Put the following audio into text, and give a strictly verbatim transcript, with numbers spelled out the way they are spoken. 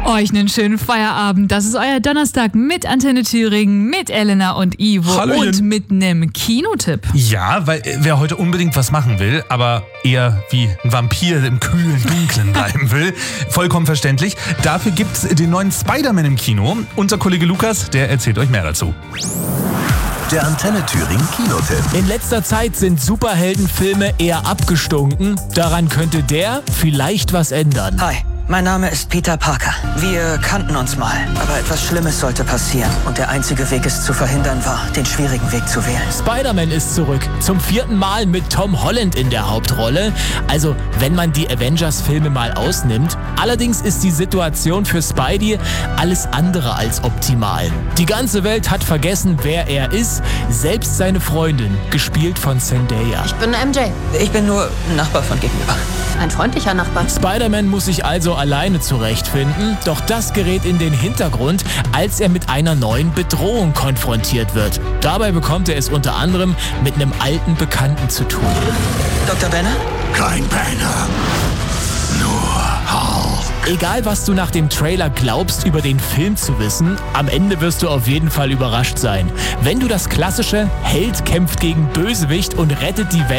Euch einen schönen Feierabend. Das ist euer Donnerstag mit Antenne Thüringen, mit Elena und Ivo Hallöchen. Und mit einem Kinotipp. Ja, weil äh, wer heute unbedingt was machen will, aber eher wie ein Vampir im kühlen Dunklen bleiben will, vollkommen verständlich. Dafür gibt's den neuen Spider-Man im Kino. Unser Kollege Lukas, der erzählt euch mehr dazu. Der Antenne Thüringen Kinotipp. In letzter Zeit sind Superheldenfilme eher abgestunken. Daran könnte der vielleicht was ändern. Hi, mein Name ist Peter Parker. Wir kannten uns mal, aber etwas Schlimmes sollte passieren. Und der einzige Weg, es zu verhindern, war, den schwierigen Weg zu wählen. Spider-Man ist zurück. Zum vierten Mal mit Tom Holland in der Hauptrolle. Also, wenn man die Avengers-Filme mal ausnimmt. Allerdings ist die Situation für Spidey alles andere als optimal. Die ganze Welt hat vergessen, wer er ist. Selbst seine Freundin, gespielt von Zendaya. Ich bin M J. Ich bin nur ein Nachbar von gegenüber. Ein freundlicher Nachbar. Spider-Man muss sich also alleine zurechtfinden, doch das gerät in den Hintergrund, als er mit einer neuen Bedrohung konfrontiert wird. Dabei bekommt er es unter anderem mit einem alten Bekannten zu tun. Doktor Banner? Kein Banner. Nur Hulk. Egal, was du nach dem Trailer glaubst, über den Film zu wissen, am Ende wirst du auf jeden Fall überrascht sein. Wenn du das klassische Held kämpft gegen Bösewicht und rettet die Welt